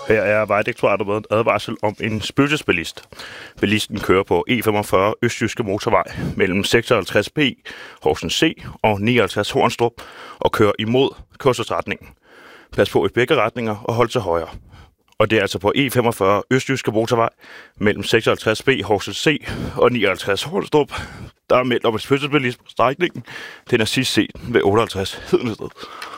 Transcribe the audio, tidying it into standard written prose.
Her er Vejdirektoratet med en advarsel om en spøgelsesbilist. Bilisten kører på E45 Østjyske Motorvej mellem 56B Horsens C og 59 Hornstrup og kører imod kørselsretningen. Pas på i begge retninger og hold til højre. Og det er altså på E45 Østjyske Motorvej mellem 56B Horsens C og 59 Hornstrup. Der er meldt om en spøgelsesbilist på strækningen. Den er sidst set ved 58 Hedensted.